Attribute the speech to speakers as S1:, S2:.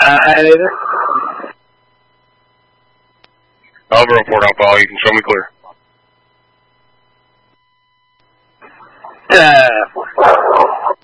S1: Alpha report Alpha, you can show me clear.